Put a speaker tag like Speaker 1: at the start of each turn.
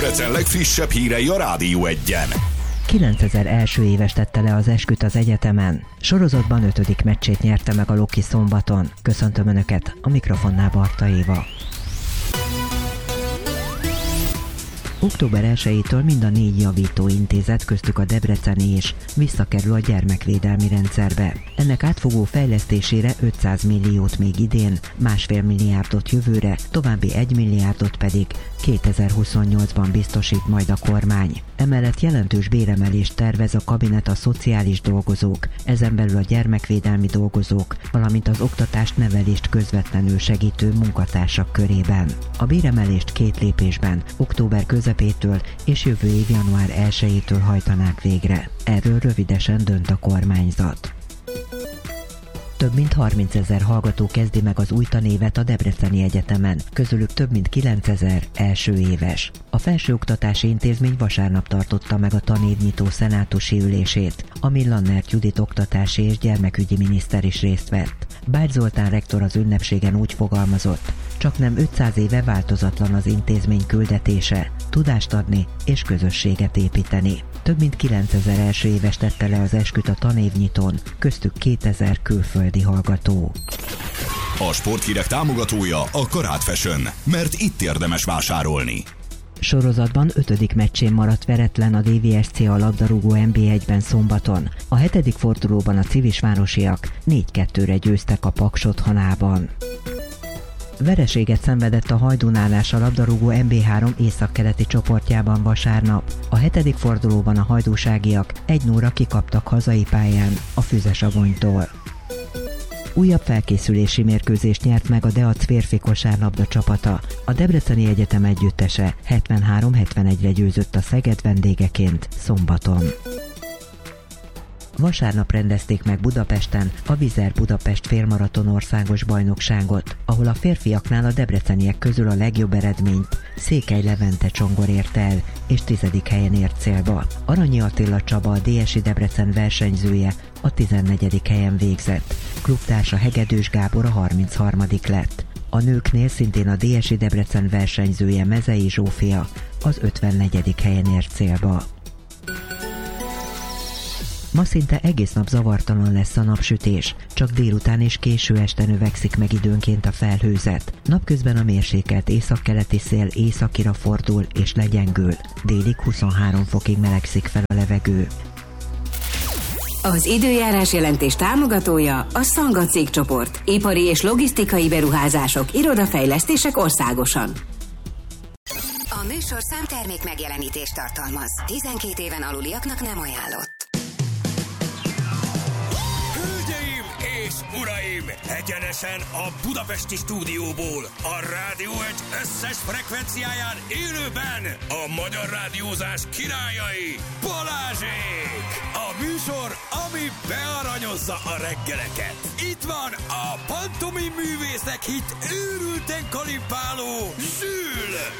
Speaker 1: Debrecen legfrissebb hírei a Rádió 1-en.
Speaker 2: 9000 első éves tette le az esküt az egyetemen. Sorozatban 5. meccsét nyerte meg a Loki szombaton. Köszöntöm Önöket, a mikrofonnál Barta Éva. Október 1-től mind a 4 javítóintézet, köztük a debreceni is visszakerül a gyermekvédelmi rendszerbe. Ennek átfogó fejlesztésére 500 milliót még idén, 1,5 milliárdot jövőre, további 1 milliárdot pedig 2028-ban biztosít majd a kormány. Emellett jelentős béremelést tervez a kabinet a szociális dolgozók, ezen belül a gyermekvédelmi dolgozók, valamint az oktatást, nevelést közvetlenül segítő munkatársak körében. A béremelést 2 lépésben, október közepétől és jövő év január 1-től hajtanák végre. Erről rövidesen dönt a kormányzat. Több mint 30 000 hallgató kezdi meg az új tanévet a Debreceni Egyetemen, közülük több mint 9 000 első éves. A felsőoktatási intézmény vasárnap tartotta meg a tanévnyitó szenátusi ülését, amin Lannert Judit oktatási és gyermekügyi miniszter is részt vett. Bács Zoltán rektor az ünnepségen úgy fogalmazott, csaknem 500 éve változatlan az intézmény küldetése, tudást adni és közösséget építeni. Több mint 9000 első éves tette le az esküt a tanévnyitón, köztük 2000 külföldi hallgató.
Speaker 1: A sporthírek támogatója a Karát Fashion, mert itt érdemes vásárolni.
Speaker 2: Sorozatban 5. meccsén maradt veretlen a DVSC a labdarúgó NB1-ben szombaton. A 7. fordulóban a civisvárosiak 4-2-re győztek a Paks otthonában. Vereséget szenvedett a Hajdúnálás a labdarúgó NB3 északkeleti csoportjában vasárnap. A 7. fordulóban a hajdúságiak 1-0-ra kikaptak hazai pályán a Füzesabonytól. Újabb felkészülési mérkőzést nyert meg a Deac férfi kosárlabda csapata. A Debreceni Egyetem együttese 73-71-re győzött a Szeged vendégeként szombaton. Vasárnap rendezték meg Budapesten a Vizer Budapest félmaraton országos bajnokságot, ahol a férfiaknál a debreceniek közül a legjobb eredményt Székely Levente Csongor ért el, és 10. helyen ért célba. Aranyi Attila Csaba, a DSI Debrecen versenyzője, a 14. helyen végzett. Klubtársa Hegedűs Gábor a 33. lett. A nőknél szintén a DSI Debrecen versenyzője Mezei Zsófia az 54. helyen ért célba. Ma szinte egész nap zavartalan lesz a napsütés, csak délután és késő este növekszik meg időnként a felhőzet. Napközben a mérsékelt északkeleti szél északira fordul és legyengül, délig 23 fokig melegszik fel a levegő.
Speaker 3: Az időjárás jelentés támogatója a Szanga cégcsoport, ipari és logisztikai beruházások, irodafejlesztések országosan.
Speaker 4: A műsor számtermék megjelenítést tartalmaz. 12 éven aluliaknak nem ajánlott.
Speaker 5: Uraim, egyenesen a budapesti stúdióból, a Rádió 1 összes frekvenciáján élőben a magyar rádiózás királyai, Balázsék! A műsor, ami bearanyozza a reggeleket. Itt van a pantomim művészek hit őrülten kalipáló Zsül!